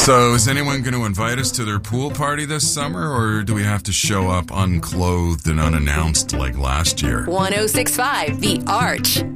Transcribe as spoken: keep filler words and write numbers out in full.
So, is anyone going to invite us to their pool party this summer, or do we have to show up unclothed and unannounced like last year? one oh six point five The Arch.